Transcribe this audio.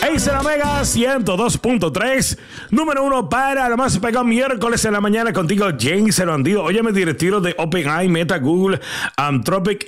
País en la Mega 102.3, número 1 para lo más pegado miércoles en la mañana contigo, James el Bandido. Óyeme, directivos de OpenAI, Meta, Google, Anthropic